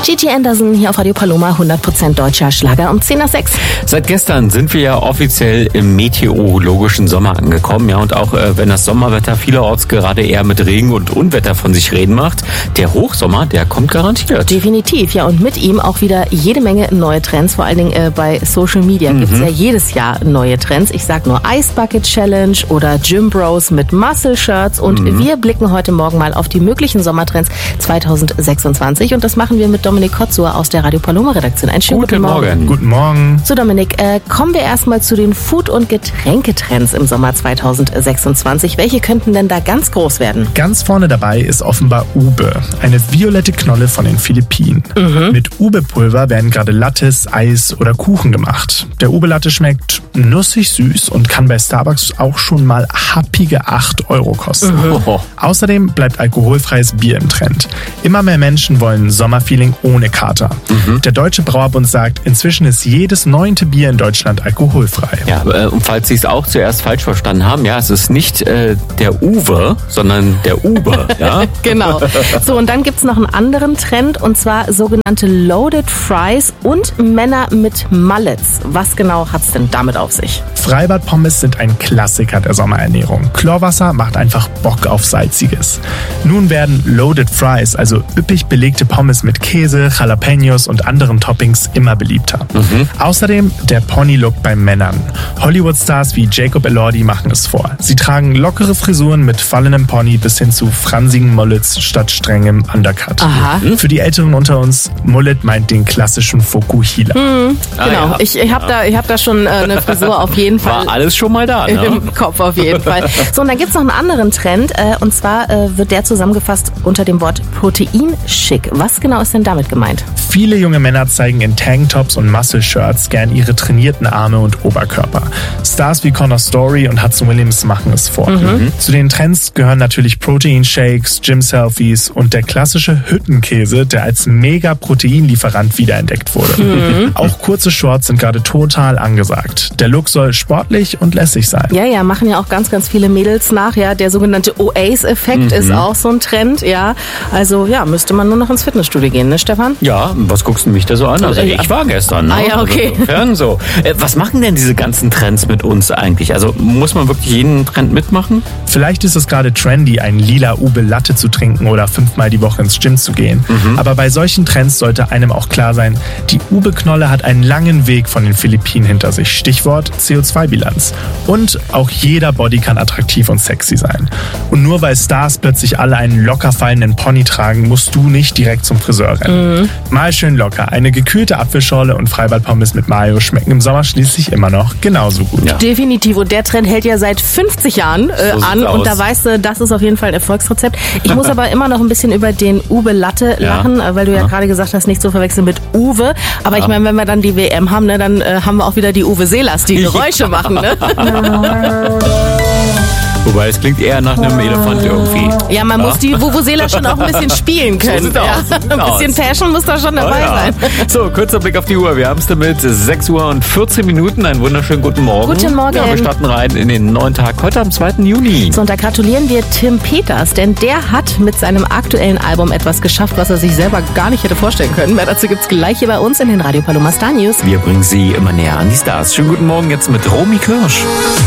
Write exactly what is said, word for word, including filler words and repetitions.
G G Anderson hier auf Radio Paloma, hundert Prozent deutscher Schlager um zehn nach sechs. Seit gestern sind wir ja offiziell im meteorologischen Sommer angekommen. Ja, und auch äh, wenn das Sommerwetter vielerorts gerade eher mit Regen und Unwetter von sich reden macht, der Hochsommer, der kommt garantiert. Definitiv, ja, und mit ihm auch wieder jede Menge neue Trends. Vor allen Dingen äh, bei Social Media mhm. gibt es ja jedes Jahr neue Trends. Ich sag nur Ice Bucket Challenge oder Gym Bros mit Muscle Shirts. Und mhm. wir blicken heute Morgen mal auf die möglichen Sommertrends zweitausendsechsundzwanzig. Und das machen wir mit Dominik Kotzur aus der Radio Paloma Redaktion. Einen schönen guten, guten Morgen. Morgen. Guten Morgen. So Dominik, äh, kommen wir erstmal zu den Food- und Getränketrends im Sommer zweitausendsechsundzwanzig. Welche könnten denn da ganz groß werden? Ganz vorne dabei ist offenbar Ube, eine violette Knolle von den Philippinen. Mhm. Mit Ube-Pulver werden gerade Lattes, Eis oder Kuchen gemacht. Der Ube-Latte schmeckt nussig süß und kann bei Starbucks auch schon mal happige acht Euro kosten. Mhm. Oh. Außerdem bleibt alkoholfreies Bier im Trend. Immer mehr Menschen wollen Sommerfeeling ohne Kater. Mhm. Der Deutsche Brauerbund sagt, inzwischen ist jedes neunte Bier in Deutschland alkoholfrei. Ja, und falls Sie es auch zuerst falsch verstanden haben, ja, es ist nicht äh, der Uwe, sondern der Ube. Ja? Genau. So, und dann gibt es noch einen anderen Trend, und zwar sogenannte Loaded Fries und Männer mit Mullets. Was genau hat es denn damit auf sich? Freibad-Pommes sind ein Klassiker der Sommerernährung. Chlorwasser macht einfach Bock auf Salziges. Nun werden Loaded Fries, also üppig belegte Pommes mit Käse, Jalapenos und anderen Toppings, immer beliebter. Mhm. Außerdem der Pony-Look bei Männern. Hollywood-Stars wie Jacob Elordi machen es vor. Sie tragen lockere Frisuren mit fallenem Pony bis hin zu fransigen Mullets statt strengem Undercut. Aha. Für die Älteren unter uns, Mullet meint den klassischen Fokuhila. Mhm. Ah, genau, ja. ich, ich habe da, ich hab da schon äh, eine Frisur auf jeden Fall. War alles schon mal da, ne? Im Kopf auf jeden Fall. So, und dann gibt es noch einen anderen Trend, äh, und zwar äh, wird der zusammengefasst unter dem Wort Protein-Schick. Was genau ist denn damit gemeint? Viele junge Männer zeigen in Tanktops und Muscle-Shirts gern ihre trainierten Arme und Oberkörper. Stars wie Connor Story und Hudson Williams machen es vor. Mhm. Zu den Trends gehören natürlich Protein-Shakes, Gym-Selfies und der klassische Hüttenkäse, der als Mega-Proteinlieferant wiederentdeckt wurde. Mhm. Auch kurze Shorts sind gerade total angesagt. Der Look soll sportlich und lässig sein. Ja, ja, machen ja auch ganz, ganz viele Mädels nach. Ja, der sogenannte O-Ace-Effekt mhm. ist auch so ein Trend. Ja, also ja, müsste man nur noch ins Fitnessstudio gehen, ne, Stefan? Ja, was guckst du mich da so an? Also ich war gestern. Ne? Ah ja, okay. Also, so. äh, was machen denn diese ganzen Trends mit uns eigentlich? Also muss man wirklich jeden Trend mitmachen? Vielleicht ist es gerade trendy, einen lila Ube Latte zu trinken oder fünfmal die Woche ins Gym zu gehen. Mhm. Aber bei solchen Trends sollte einem auch klar sein, die Ube-Knolle hat einen langen Weg von den Philippinen hinter sich. Stichwort C O zwei Bilanz. Und auch jeder Body kann attraktiv und sexy sein. Und nur weil Stars plötzlich alle einen locker fallenden Pony tragen, musst du nicht direkt zum Friseur rennen. Mhm. Mal schön locker. Eine gekühlte Apfelschorle und Freibad-Pommes mit Mayo schmecken im Sommer schließlich immer noch genauso gut. Ja. Definitiv. Und der Trend hält ja seit fünfzig Jahren äh, so an. Und da weißt du, das ist auf jeden Fall ein Erfolgsrezept. Ich muss aber immer noch ein bisschen über den Ube Latte lachen, ja. weil du ja, ja gerade gesagt hast, nicht zu verwechseln mit Uwe. Aber ja. ich meine, wenn wir dann die W M haben, ne, dann äh, haben wir auch wieder die Uwe Seelers, die Geräusche machen. Ne? Wobei, es klingt eher nach einem Elefant irgendwie. Ja, man ja? muss die Vuvuzela schon auch ein bisschen spielen können. So ja. aus, so ein bisschen aus. Fashion muss da schon dabei oh, ja. sein. So, kurzer Blick auf die Uhr. Wir haben es damit sechs Uhr und vierzehn Minuten. Einen wunderschönen guten Morgen. Guten Morgen. Ja, wir starten rein in den neuen Tag, heute am zweiten Juni. So, und da gratulieren wir Tim Peters, denn der hat mit seinem aktuellen Album etwas geschafft, was er sich selber gar nicht hätte vorstellen können. Mehr dazu gibt's gleich hier bei uns in den Radio Paloma Star News. Wir bringen Sie immer näher an die Stars. Schönen guten Morgen jetzt mit Romy Kirsch.